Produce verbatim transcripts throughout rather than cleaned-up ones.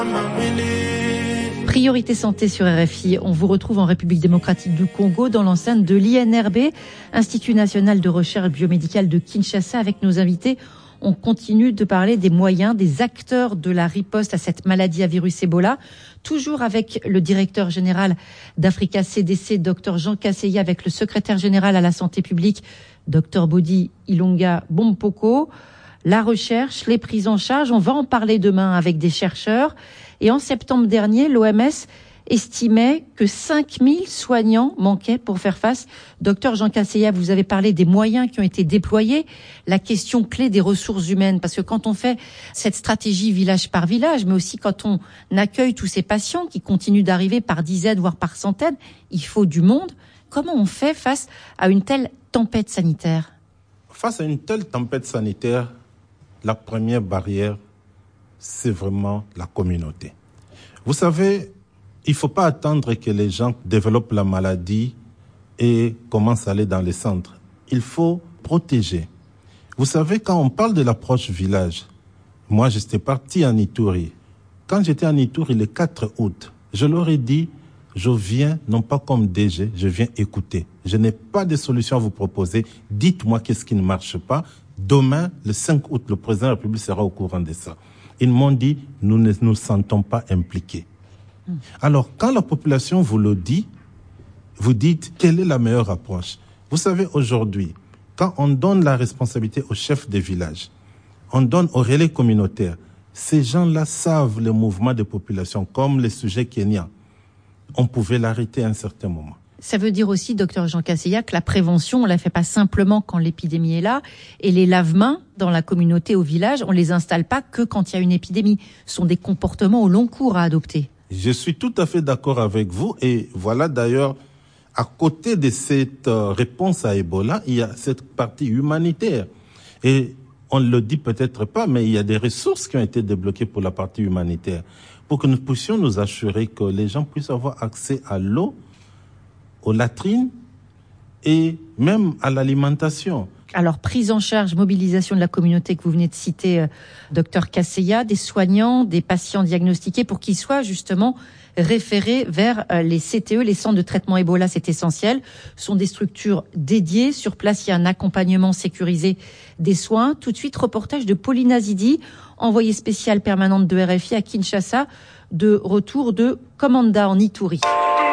Priorité santé sur R F I. On vous retrouve en République démocratique du Congo dans l'enceinte de l'I N R B, Institut national de recherche biomédicale de Kinshasa. Avec nos invités, on continue de parler des moyens, des acteurs de la riposte à cette maladie à virus Ebola. Toujours avec le directeur général d'Africa C D C, Dr Jean Kaseya, avec le secrétaire général à la santé publique, Dr Bodi Ilunga Bompoko. La recherche, les prises en charge, on va en parler demain avec des chercheurs. Et en septembre dernier, l'O M S estimait que cinq mille soignants manquaient pour faire face. Docteur Jean Kaseya, vous avez parlé des moyens qui ont été déployés. La question clé des ressources humaines, parce que quand on fait cette stratégie village par village, mais aussi quand on accueille tous ces patients qui continuent d'arriver par dizaines, voire par centaines, il faut du monde. Comment on fait face à une telle tempête sanitaire ? Face à une telle tempête sanitaire, la première barrière, c'est vraiment la communauté. Vous savez, il ne faut pas attendre que les gens développent la maladie et commencent à aller dans les centres. Il faut protéger. Vous savez, quand on parle de l'approche village, moi j'étais parti en Ituri. Quand j'étais en Ituri le quatre août, je leur ai dit, je viens non pas comme D G, je viens écouter. Je n'ai pas de solution à vous proposer. Dites-moi qu'est-ce qui ne marche pas. Demain, le cinq août, le président de la République sera au courant de ça. Ils m'ont dit, nous ne nous sentons pas impliqués. Mmh. Alors, quand la population vous le dit, vous dites, quelle est la meilleure approche ? Vous savez, aujourd'hui, quand on donne la responsabilité aux chefs des villages, on donne aux relais communautaires, ces gens-là savent le mouvement des populations, comme le sujet kenyan. On pouvait l'arrêter à un certain moment. Ça veut dire aussi, docteur Jean Kaseya, que la prévention, on la fait pas simplement quand l'épidémie est là. Et les lave-mains dans la communauté, au village, on les installe pas que quand il y a une épidémie. Ce sont des comportements au long cours à adopter. Je suis tout à fait d'accord avec vous. Et voilà d'ailleurs, à côté de cette réponse à Ebola, il y a cette partie humanitaire. Et on ne le dit peut-être pas, mais il y a des ressources qui ont été débloquées pour la partie humanitaire. Pour que nous puissions nous assurer que les gens puissent avoir accès à l'eau, aux latrines et même à l'alimentation. Alors, prise en charge, mobilisation de la communauté que vous venez de citer, euh, docteur Kaseya, des soignants, des patients diagnostiqués pour qu'ils soient justement référés vers euh, les C T E, les centres de traitement Ebola, c'est essentiel. Ce sont des structures dédiées. Sur place, il y a un accompagnement sécurisé des soins. Tout de suite, reportage de Pauline Azidi, envoyée spéciale permanente de R F I à Kinshasa, de retour de Komanda en Ituri.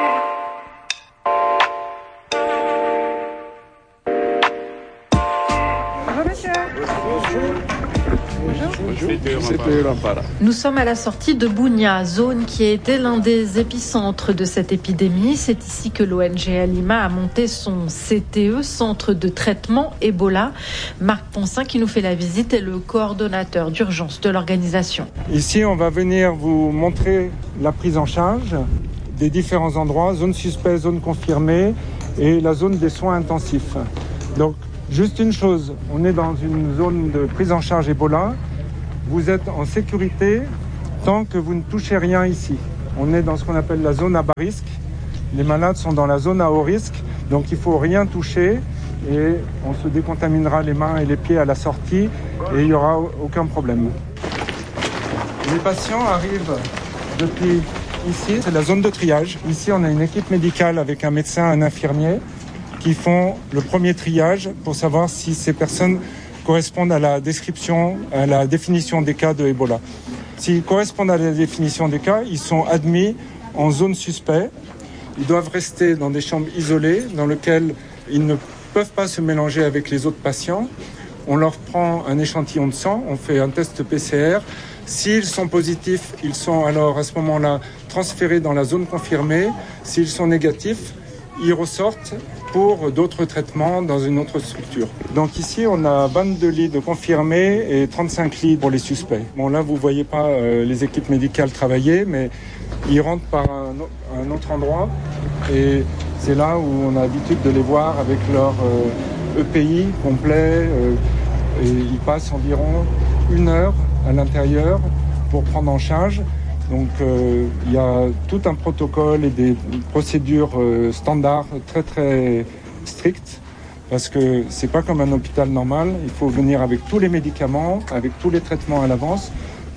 Nous sommes à la sortie de Bunia, zone qui a été l'un des épicentres de cette épidémie. C'est ici que l'O N G Alima a monté son C T E, Centre de traitement Ebola. Marc Poncin, qui nous fait la visite, est le coordonnateur d'urgence de l'organisation. Ici, on va venir vous montrer la prise en charge des différents endroits, zone suspecte, zone confirmée et la zone des soins intensifs. Donc, juste une chose, on est dans une zone de prise en charge Ebola. Vous êtes en sécurité tant que vous ne touchez rien ici. On est dans ce qu'on appelle la zone à bas risque. Les malades sont dans la zone à haut risque, donc il ne faut rien toucher et on se décontaminera les mains et les pieds à la sortie et il n'y aura aucun problème. Les patients arrivent depuis ici, c'est la zone de triage. Ici, on a une équipe médicale avec un médecin, un infirmier qui font le premier triage pour savoir si ces personnes correspondent à la description, à la définition des cas de Ebola. S'ils correspondent à la définition des cas, ils sont admis en zone suspecte. Ils doivent rester dans des chambres isolées dans lesquelles ils ne peuvent pas se mélanger avec les autres patients. On leur prend un échantillon de sang, on fait un test P C R. S'ils sont positifs, ils sont alors à ce moment-là transférés dans la zone confirmée. S'ils sont négatifs, ils ressortent pour d'autres traitements dans une autre structure. Donc ici, on a vingt-deux lits de confirmés et trente-cinq lits pour les suspects. Bon, là, vous ne voyez pas euh, les équipes médicales travailler, mais ils rentrent par un, un autre endroit. Et c'est là où on a l'habitude de les voir avec leur euh, E P I complet. Euh, et ils passent environ une heure à l'intérieur pour prendre en charge. Donc euh, il y a tout un protocole et des procédures euh, standards très très strictes parce que c'est pas comme un hôpital normal. Il faut venir avec tous les médicaments, avec tous les traitements à l'avance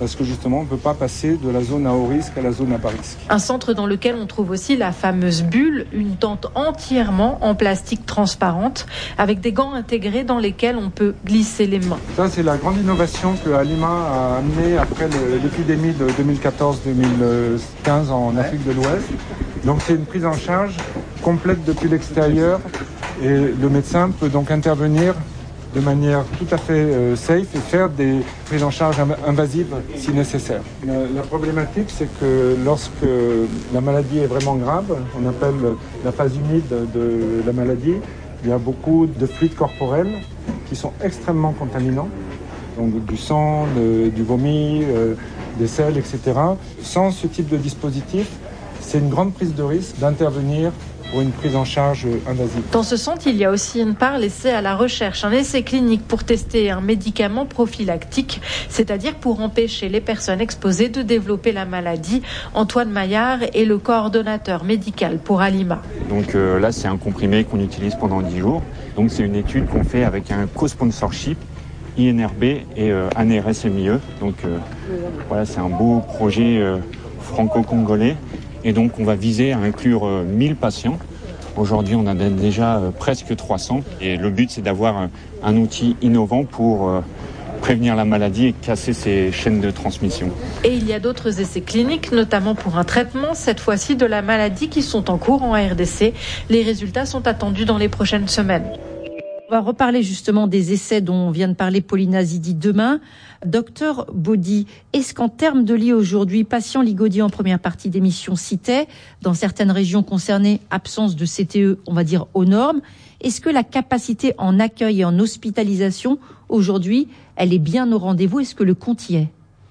parce que justement, on ne peut pas passer de la zone à haut risque à la zone à bas risque. Un centre dans lequel on trouve aussi la fameuse bulle, une tente entièrement en plastique transparente, avec des gants intégrés dans lesquels on peut glisser les mains. Ça, c'est la grande innovation que Halima a amenée après le, l'épidémie de deux mille quatorze deux mille quinze en Afrique de l'Ouest. Donc c'est une prise en charge complète depuis l'extérieur et le médecin peut donc intervenir de manière tout à fait euh, safe et faire des prises en charge invasives si nécessaire. La, la problématique, c'est que lorsque la maladie est vraiment grave, on appelle la phase humide de la maladie, il y a beaucoup de fluides corporels qui sont extrêmement contaminants, donc du sang, de, du vomi, euh, des selles, et cetera. Sans ce type de dispositif, c'est une grande prise de risque d'intervenir pour une prise en charge invasive. Dans ce centre, il y a aussi une part laissée à la recherche, un essai clinique pour tester un médicament prophylactique, c'est-à-dire pour empêcher les personnes exposées de développer la maladie. Antoine Maillard est le coordonnateur médical pour Halima. Donc euh, là, c'est un comprimé qu'on utilise pendant dix jours. Donc c'est une étude qu'on fait avec un co-sponsorship, I N R B et euh, A N R S M I E. Donc euh, voilà, c'est un beau projet euh, franco-congolais. Et donc, on va viser à inclure euh, mille patients. Aujourd'hui, on en a déjà euh, presque trois cents. Et le but, c'est d'avoir un, un outil innovant pour euh, prévenir la maladie et casser ces chaînes de transmission. Et il y a d'autres essais cliniques, notamment pour un traitement, cette fois-ci de la maladie, qui sont en cours en R D C. Les résultats sont attendus dans les prochaines semaines. On va reparler justement des essais dont vient de parler Paulina Zidi demain. Docteur Baudy, est-ce qu'en termes de lits aujourd'hui, patient Ligaudy en première partie d'émission citait, dans certaines régions concernées, absence de C T E, on va dire aux normes, est-ce que la capacité en accueil et en hospitalisation aujourd'hui, elle est bien au rendez-vous? Est-ce que le compte y est?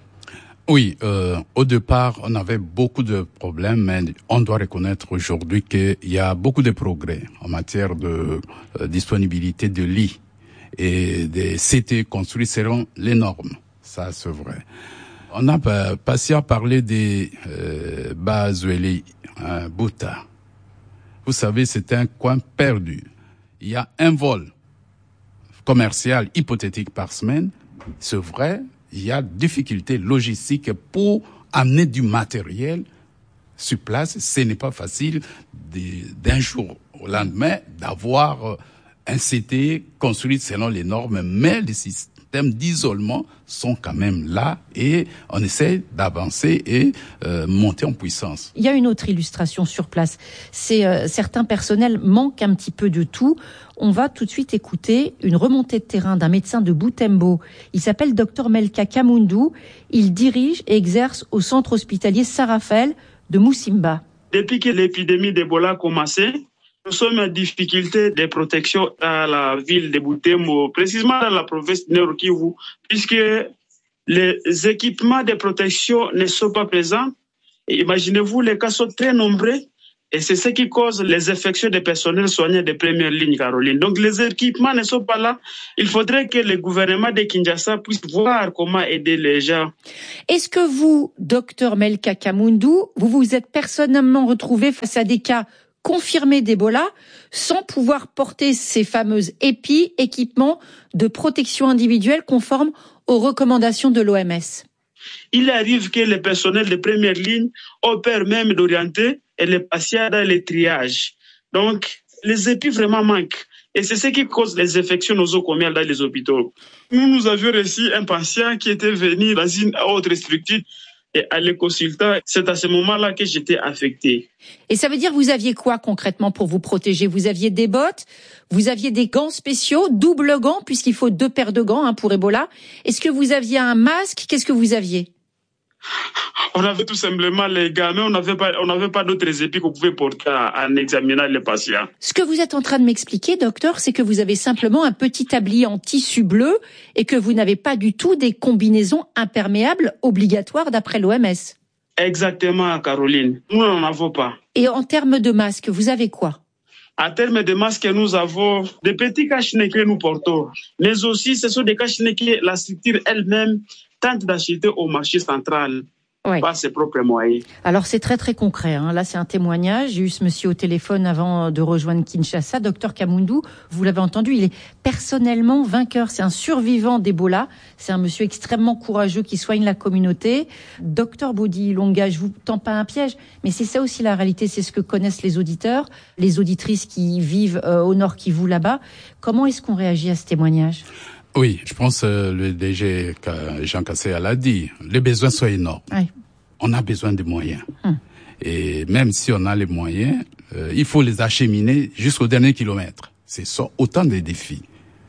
Oui, euh, au départ, on avait beaucoup de problèmes, mais on doit reconnaître aujourd'hui qu'il y a beaucoup de progrès en matière de euh, disponibilité de lits et des C T construits selon les normes. Ça, c'est vrai. On a euh, passé à parler des euh, Bazueli, euh, Bouta. Vous savez, c'est un coin perdu. Il y a un vol commercial hypothétique par semaine. C'est vrai. Il y a difficulté logistique pour amener du matériel sur place. Ce n'est pas facile d'un jour au lendemain d'avoir un C T construit selon les normes, mais les systèmes d'isolement sont quand même là et on essaie d'avancer et euh, monter en puissance. Il y a une autre illustration sur place. C'est euh, certains personnels manquent un petit peu de tout. On va tout de suite écouter une remontée de terrain d'un médecin de Butembo. Il s'appelle docteur Melka Kamundou. Il dirige et exerce au centre hospitalier Saint-Raphaël de Musimba. Depuis que l'épidémie d'Ebola a commencé, nous sommes en difficulté de protection à la ville de Butembo, précisément dans la province de Nord Kivu, puisque les équipements de protection ne sont pas présents. Et imaginez-vous, les cas sont très nombreux. Et c'est ce qui cause les infections des personnels soignants de première ligne, Caroline. Donc les équipements ne sont pas là. Il faudrait que le gouvernement de Kinshasa puisse voir comment aider les gens. Est-ce que vous, docteur Melka Kamundou, vous vous êtes personnellement retrouvé face à des cas confirmés d'Ebola sans pouvoir porter ces fameuses E P I, équipements de protection individuelle conformes aux recommandations de l'O M S? Il arrive que les personnels de première ligne opèrent même d'orienter et les patients dans les triages. Donc, les E P I vraiment manquent. Et c'est ce qui cause les infections nosocomiales dans les hôpitaux. Nous, nous avions reçu un patient qui était venu dans une autre structure et à les consulter. C'est à ce moment-là que j'étais affecté. Et ça veut dire, vous aviez quoi concrètement pour vous protéger? Vous aviez des bottes, vous aviez des gants spéciaux, double gants, puisqu'il faut deux paires de gants hein, pour Ebola. Est-ce que vous aviez un masque? Qu'est-ce que vous aviez? On avait tout simplement les gants, mais on n'avait pas, on n'avait pas d'autres épis qu'on pouvait porter en examinant les patients. Ce que vous êtes en train de m'expliquer, docteur, c'est que vous avez simplement un petit tablier en tissu bleu et que vous n'avez pas du tout des combinaisons imperméables obligatoires d'après l'O M S. Exactement, Caroline. Nous n'en avons pas. Et en termes de masques, vous avez quoi? En termes de masques, nous avons des petits cache-nez que nous portons. Mais aussi, ce sont des cache-nez que la structure elle-même tente d'acheter au marché central. Oui. par ses propres moyens. Alors c'est très très concret. Hein. Là c'est un témoignage. J'ai eu ce monsieur au téléphone avant de rejoindre Kinshasa. Docteur Kamundou, vous l'avez entendu, il est personnellement vainqueur. C'est un survivant d'Ebola. C'est un monsieur extrêmement courageux qui soigne la communauté. Docteur Bodi Ilonga, je vous tends pas un piège, mais c'est ça aussi la réalité. C'est ce que connaissent les auditeurs, les auditrices qui vivent euh, au nord Kivu là-bas. Comment est-ce qu'on réagit à ce témoignage ? Oui, je pense que le D G Jean Kaseya l'a dit. Les besoins sont énormes. Oui. On a besoin de moyens. Hum. Et même si on a les moyens, euh, il faut les acheminer jusqu'au dernier kilomètre. Ce sont autant de défis.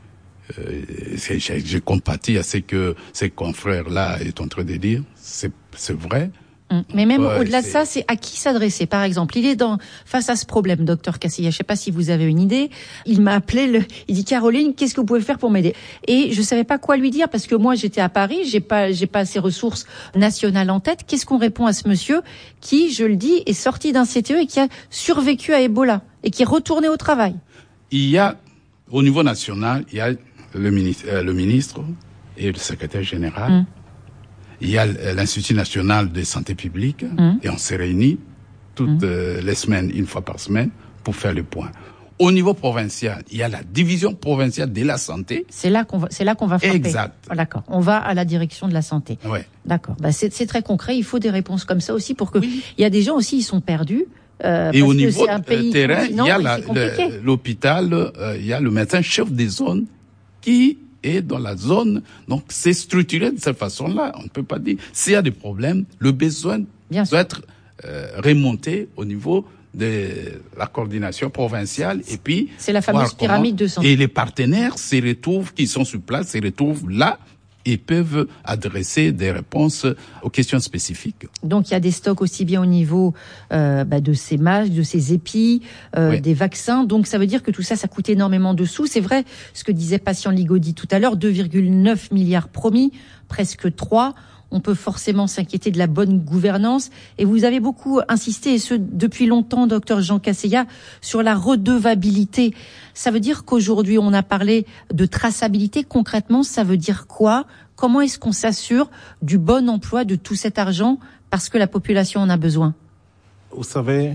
Euh, c'est, j'ai, j'ai compatis à ce que ces confrères-là sont en train de dire. C'est, c'est vrai. Mais même ouais, au-delà c'est... de ça, c'est à qui s'adresser. Par exemple, il est dans face à ce problème, docteur Kaseya. Je sais pas si vous avez une idée. Il m'a appelé. Le, il dit Caroline, qu'est-ce que vous pouvez faire pour m'aider ? Et je savais pas quoi lui dire parce que moi j'étais à Paris, j'ai pas j'ai pas ces ressources nationales en tête. Qu'est-ce qu'on répond à ce monsieur qui, je le dis, est sorti d'un C T E et qui a survécu à Ebola et qui est retourné au travail ? Il y a au niveau national, il y a le ministre, euh, le ministre et le secrétaire général. Mmh. Il y a l'Institut national de santé publique mmh. et on s'est réunis toutes mmh. euh, les semaines, une fois par semaine, pour faire le point. Au niveau provincial, il y a la division provinciale de la santé. C'est là qu'on va, c'est là qu'on va frapper. Exact. Oh, d'accord. On va à la direction de la santé. Ouais. D'accord. Bah, c'est, c'est très concret. Il faut des réponses comme ça aussi pour que. Oui. Il y a des gens aussi, ils sont perdus. Euh, et parce au que niveau c'est un pays terrain, il y a la, le, l'hôpital, euh, il y a le médecin chef des zones qui est dans la zone. Donc, c'est structuré de cette façon-là. On ne peut pas dire. S'il y a des problèmes, le besoin Bien doit sûr. être euh, remonté au niveau de la coordination provinciale. Et puis, c'est la fameuse pyramide de santé. Et les partenaires se retrouvent, qui sont sur place, se retrouvent là et peuvent adresser des réponses aux questions spécifiques. Donc il y a des stocks aussi bien au niveau euh, bah, de ces masques, de ces épis, euh, oui. des vaccins. Donc ça veut dire que tout ça, ça coûte énormément de sous. C'est vrai ce que disait Patient Ligodi tout à l'heure, deux virgule neuf milliards promis, presque trois. On peut forcément s'inquiéter de la bonne gouvernance. Et vous avez beaucoup insisté, et ce depuis longtemps, docteur Jean Kaseya, sur la redevabilité. Ça veut dire qu'aujourd'hui, on a parlé de traçabilité. Concrètement, ça veut dire quoi ? Comment est-ce qu'on s'assure du bon emploi de tout cet argent parce que la population en a besoin ? Vous savez,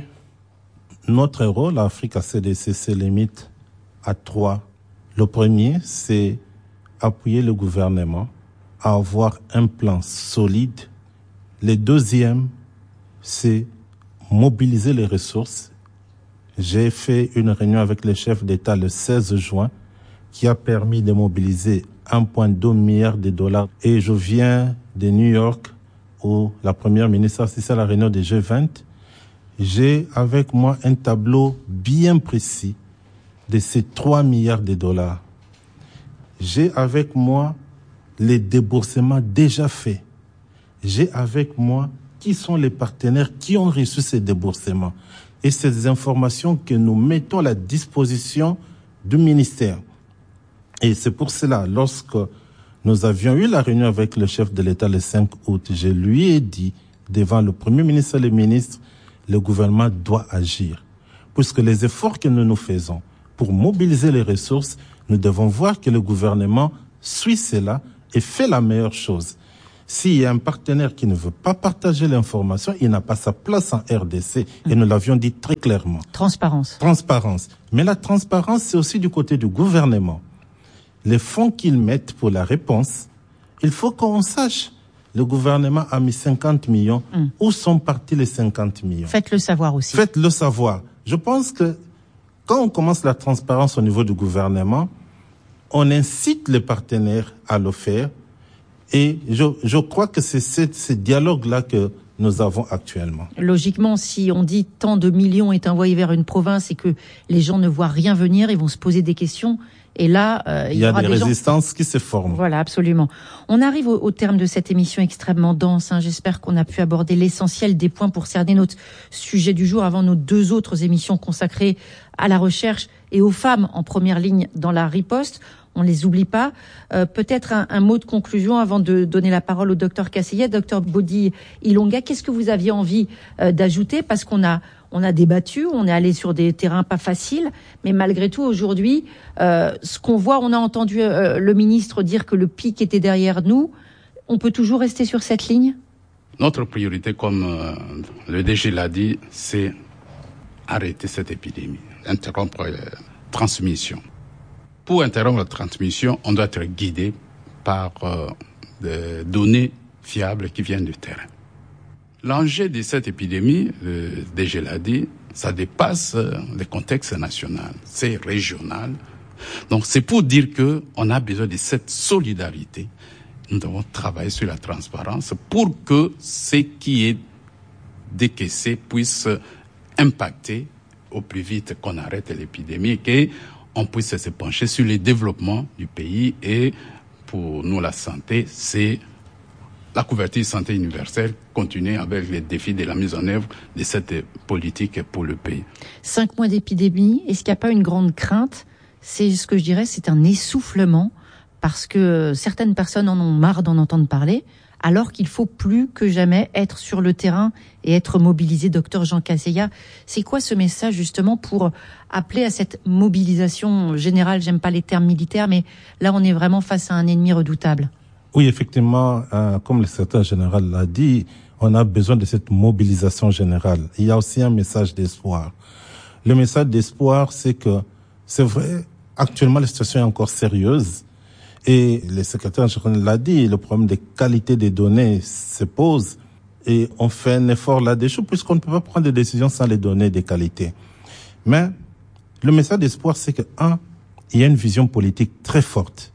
notre rôle, l'Afrique C D C, se limite à trois. Le premier, c'est appuyer le gouvernement à avoir un plan solide. Le deuxième, c'est mobiliser les ressources. J'ai fait une réunion avec le chef d'État le seize juin qui a permis de mobiliser un virgule deux milliard de dollars. Et je viens de New York où la première ministre assiste à la réunion des G vingt. J'ai avec moi un tableau bien précis de ces trois milliards de dollars. J'ai avec moi les déboursements déjà faits. J'ai avec moi qui sont les partenaires qui ont reçu ces déboursements. Et ces informations que nous mettons à la disposition du ministère. Et c'est pour cela, lorsque nous avions eu la réunion avec le chef de l'État le cinq août, je lui ai dit, devant le Premier ministre et le ministre, le gouvernement doit agir. Puisque les efforts que nous nous faisons pour mobiliser les ressources, nous devons voir que le gouvernement suit cela et fait la meilleure chose. S'il y a un partenaire qui ne veut pas partager l'information, il n'a pas sa place en R D C. Et nous l'avions dit très clairement. Transparence. Transparence. Mais la transparence, c'est aussi du côté du gouvernement. Les fonds qu'ils mettent pour la réponse, il faut qu'on sache. Le gouvernement a mis cinquante millions. Hum. Où sont partis les cinquante millions ? Faites-le savoir aussi. Faites-le savoir. Je pense que quand on commence la transparence au niveau du gouvernement, on incite les partenaires à le faire. Et je, je crois que c'est ce, ce dialogue-là que nous avons actuellement. Logiquement, si on dit tant de millions est envoyés vers une province et que les gens ne voient rien venir, ils vont se poser des questions. Et là, euh, il y, y a aura des, des résistances gens... qui se forment. Voilà, absolument. On arrive au, au terme de cette émission extrêmement dense. Hein. J'espère qu'on a pu aborder l'essentiel des points pour cerner notre sujet du jour avant nos deux autres émissions consacrées à la recherche et aux femmes en première ligne dans la riposte. On ne les oublie pas. Euh, peut-être un, un mot de conclusion avant de donner la parole au docteur Kaseya. Docteur Bodi Ilonga, qu'est-ce que vous aviez envie euh, d'ajouter ? Parce qu'on a, on a débattu, on est allé sur des terrains pas faciles, mais malgré tout, aujourd'hui, euh, ce qu'on voit, on a entendu euh, le ministre dire que le pic était derrière nous. On peut toujours rester sur cette ligne ? Notre priorité, comme euh, le D G l'a dit, c'est arrêter cette épidémie, interrompre la transmission. Pour interrompre la transmission, on doit être guidé par euh, des données fiables qui viennent du terrain. L'enjeu de cette épidémie, le D G l'a dit, ça dépasse le contexte national, c'est régional. Donc c'est pour dire que on a besoin de cette solidarité. Nous devons travailler sur la transparence pour que ce qui est décaissé puisse impacter au plus vite qu'on arrête l'épidémie et qu'on puisse se pencher sur le développement du pays. Et pour nous, la santé, c'est la couverture santé universelle, continuer avec les défis de la mise en œuvre de cette politique pour le pays. Cinq mois d'épidémie, est-ce qu'il n'y a pas une grande crainte? C'est ce que je dirais, c'est un essoufflement, parce que certaines personnes en ont marre d'en entendre parler, alors qu'il faut plus que jamais être sur le terrain et être mobilisé. Docteur Jean Casella, c'est quoi ce message justement pour appeler à cette mobilisation générale? J'aime pas les termes militaires, mais là on est vraiment face à un ennemi redoutable. Oui, effectivement, euh, comme le secrétaire général l'a dit, on a besoin de cette mobilisation générale. Il y a aussi un message d'espoir. Le message d'espoir, c'est que, c'est vrai, actuellement la situation est encore sérieuse. Et le secrétaire général l'a dit, le problème de qualité des données se pose. Et on fait un effort là-dessus, puisqu'on ne peut pas prendre des décisions sans les données de qualité. Mais le message d'espoir, c'est que, un, il y a une vision politique très forte.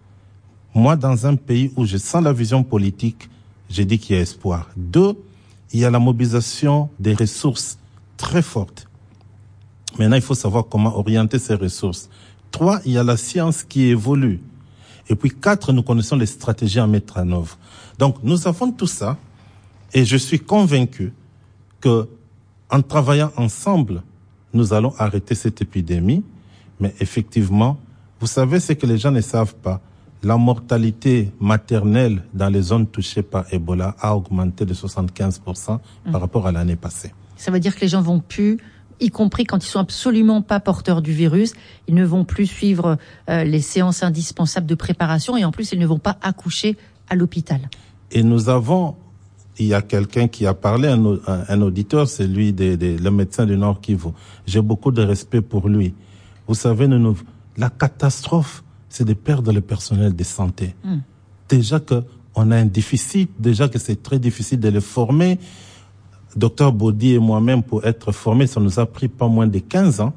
Moi, dans un pays où je sens la vision politique, j'ai dit qu'il y a espoir. Deux, il y a la mobilisation des ressources très fortes. Maintenant, il faut savoir comment orienter ces ressources. Trois, il y a la science qui évolue. Et puis quatre, nous connaissons les stratégies à mettre en œuvre. Donc, nous avons tout ça. Et je suis convaincu que, en travaillant ensemble, nous allons arrêter cette épidémie. Mais effectivement, vous savez ce que les gens ne savent pas. La mortalité maternelle dans les zones touchées par Ebola a augmenté de soixante-quinze pour cent par rapport à l'année passée. Ça veut dire que les gens vont plus, y compris quand ils sont absolument pas porteurs du virus, ils ne vont plus suivre euh, les séances indispensables de préparation et en plus ils ne vont pas accoucher à l'hôpital. Et nous avons, il y a quelqu'un qui a parlé, un, un, un auditeur, c'est lui, de, de, le médecin du Nord Kivu. J'ai beaucoup de respect pour lui. Vous savez, nous, nous, la catastrophe, c'est de perdre le personnel de santé. Mmh. Déjà que on a un déficit, déjà que c'est très difficile de les former. Docteur Baudy et moi-même, pour être formés, ça nous a pris pas moins de quinze ans.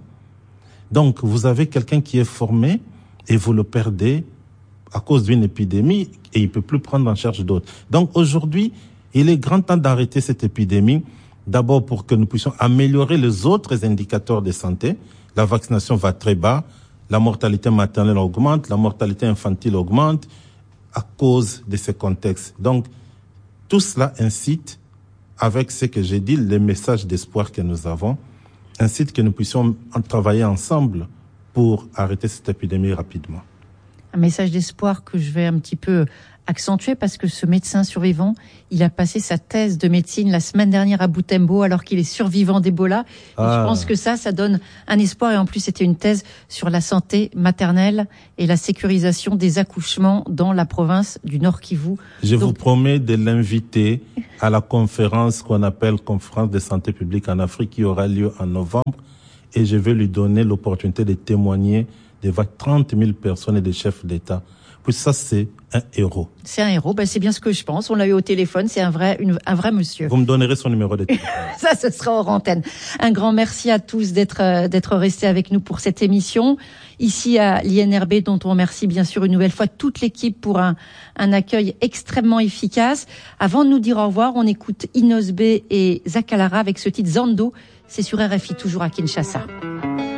Donc, vous avez quelqu'un qui est formé et vous le perdez à cause d'une épidémie et il peut plus prendre en charge d'autres. Donc, aujourd'hui, il est grand temps d'arrêter cette épidémie. D'abord pour que nous puissions améliorer les autres indicateurs de santé. La vaccination va très bas. La mortalité maternelle augmente, la mortalité infantile augmente à cause de ces contextes. Donc, tout cela incite, avec ce que j'ai dit, les messages d'espoir que nous avons, incite que nous puissions travailler ensemble pour arrêter cette épidémie rapidement. Un message d'espoir que je vais un petit peu accentuer parce que ce médecin survivant, il a passé sa thèse de médecine la semaine dernière à Butembo alors qu'il est survivant d'Ebola. Ah. Je pense que ça, ça donne un espoir et en plus c'était une thèse sur la santé maternelle et la sécurisation des accouchements dans la province du Nord Kivu. Je Donc... vous promets de l'inviter à la conférence qu'on appelle conférence de santé publique en Afrique qui aura lieu en novembre et je vais lui donner l'opportunité de témoigner devant trente mille personnes et des chefs d'État. Puis ça, c'est un héros. C'est un héros, ben c'est bien ce que je pense. On l'a eu au téléphone, c'est un vrai, une, un vrai monsieur. Vous me donnerez son numéro de téléphone. Ça, ce sera hors antenne. Un grand merci à tous d'être d'être restés avec nous pour cette émission. Ici à l'I N R B, dont on remercie bien sûr une nouvelle fois toute l'équipe pour un, un accueil extrêmement efficace. Avant de nous dire au revoir, on écoute Inosbe et Zakalara avec ce titre Zando. C'est sur R F I, toujours à Kinshasa.